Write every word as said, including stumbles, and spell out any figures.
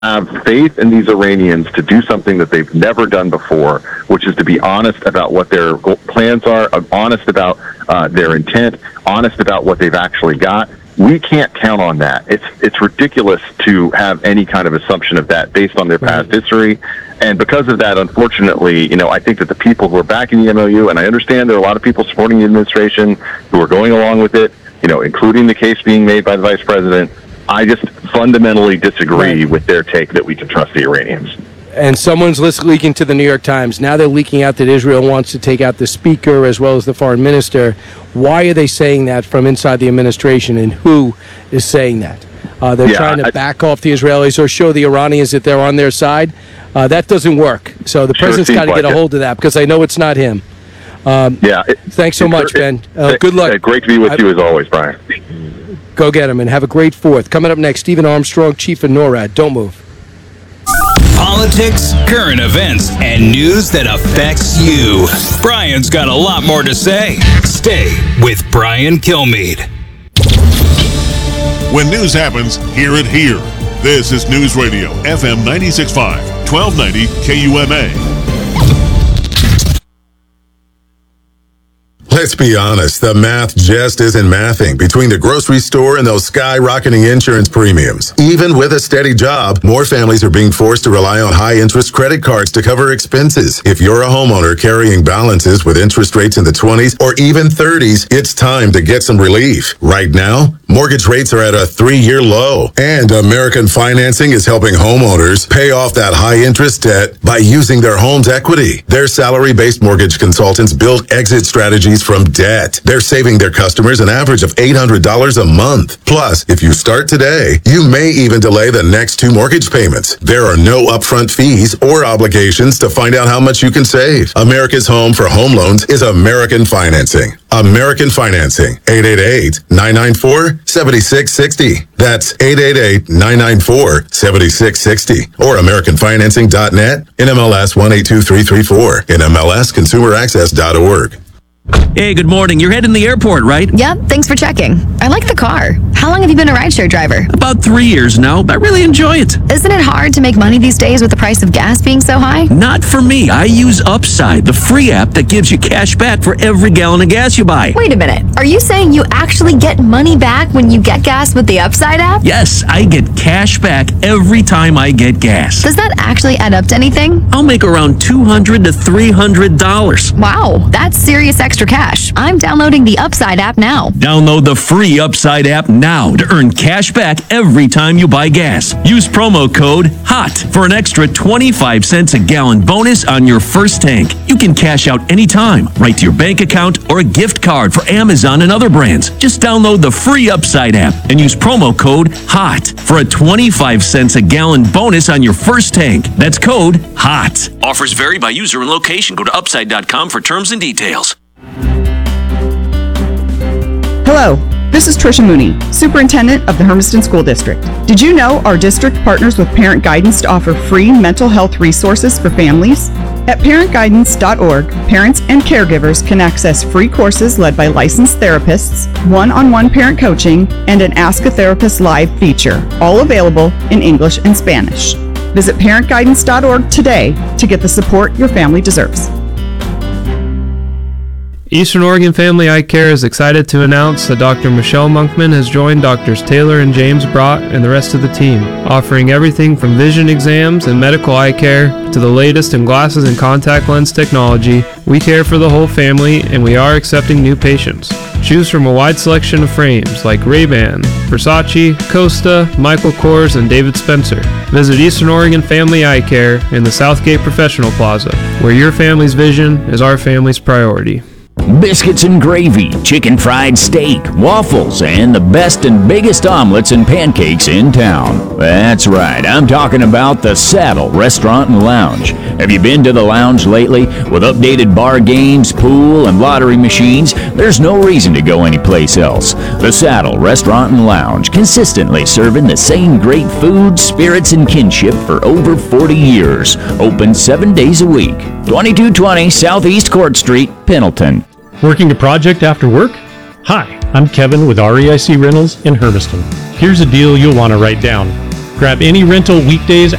have faith in these Iranians to do something that they've never done before, which is to be honest about what their plans are, honest about uh, their intent, honest about what they've actually got. We can't count on that. It's it's ridiculous to have any kind of assumption of that based on their past right. history. And because of that, unfortunately, you know, I think that the people who are backing the M O U, and I understand there are a lot of people supporting the administration who are going along with it, you know, including the case being made by the vice president, I just fundamentally disagree right. with their take that we can trust the Iranians. And someone's leaking to the New York Times. Now they're leaking out that Israel wants to take out the speaker as well as the foreign minister. Why are they saying that from inside the administration, and who is saying that? Uh, they're yeah, trying to I, back off the Israelis or show the Iranians that they're on their side. Uh, that doesn't work. So the sure president's got to like get a it. hold of that, because I know it's not him. Um, yeah. It, thanks so much, it, Ben. Uh, good luck. Great to be with I, you as always, Brian. Go get him, and have a great fourth. Coming up next, Stephen Armstrong, Chief of NORAD. Don't move. Politics, current events, and news that affects you. Brian's got a lot more to say. Stay with Brian Kilmeade. When news happens, hear it here. This is News Radio, F M ninety-six point five, twelve ninety K U M A. Let's be honest, the math just isn't mathing between the grocery store and those skyrocketing insurance premiums. Even with a steady job, more families are being forced to rely on high-interest credit cards to cover expenses. If you're a homeowner carrying balances with interest rates in the twenties or even thirties, it's time to get some relief. Right now, mortgage rates are at a three-year low, and American Financing is helping homeowners pay off that high-interest debt by using their home's equity. Their salary-based mortgage consultants build exit strategies from debt. They're saving their customers an average of eight hundred dollars a month. Plus, if you start today, you may even delay the next two mortgage payments. There are no upfront fees or obligations to find out how much you can save. America's home for home loans is American Financing. American Financing, eight eight eight, nine nine four, seven six six zero. That's eight eight eight, nine nine four, seven six six zero. Or American Financing dot net, N M L S one eight two three three four, N M L S consumer access dot org. Hey, good morning. You're heading to the airport, right? Yep, thanks for checking. I like the car. How long have you been a rideshare driver? About three years now. I really enjoy it. Isn't it hard to make money these days with the price of gas being so high? Not for me. I use Upside, the free app that gives you cash back for every gallon of gas you buy. Wait a minute. Are you saying you actually get money back when you get gas with the Upside app? Yes, I get cash back every time I get gas. Does that actually add up to anything? I'll make around two hundred to three hundred dollars. Wow, that's serious extra cash. I'm downloading the Upside app now. Download the free Upside app now to earn cash back every time you buy gas. Use promo code HOT for an extra twenty-five cents a gallon bonus on your first tank. You can cash out anytime, right to your bank account or a gift card for Amazon and other brands. Just download the free Upside app and use promo code HOT for a twenty-five cents a gallon bonus on your first tank. That's code HOT. Offers vary by user and location. Go to upside dot com for terms and details. Hello, this is Tricia Mooney, Superintendent of the Hermiston School District. Did you know our district partners with Parent Guidance to offer free mental health resources for families? At parent guidance dot org, parents and caregivers can access free courses led by licensed therapists, one-on-one parent coaching, and an Ask a Therapist Live feature, all available in English and Spanish. Visit parent guidance dot org today to get the support your family deserves. Eastern Oregon Family Eye Care is excited to announce that Doctor Michelle Monkman has joined Doctors Taylor and James Brott and the rest of the team, offering everything from vision exams and medical eye care to the latest in glasses and contact lens technology. We care for the whole family, and we are accepting new patients. Choose from a wide selection of frames like Ray-Ban, Versace, Costa, Michael Kors, and David Spencer. Visit Eastern Oregon Family Eye Care in the Southgate Professional Plaza, where your family's vision is our family's priority. Biscuits and gravy, chicken fried steak, waffles, and the best and biggest omelets and pancakes in town. That's right, I'm talking about the Saddle Restaurant and Lounge. Have you been to the lounge lately? With updated bar games, pool, and lottery machines, there's no reason to go anyplace else. The Saddle Restaurant and Lounge, consistently serving the same great food, spirits, and kinship for over forty years. Open seven days a week. twenty-two twenty Southeast Court Street, Pendleton. Working a project after work? Hi, I'm Kevin with R E I C Rentals in Hermiston. Here's a deal you'll want to write down. Grab any rental weekdays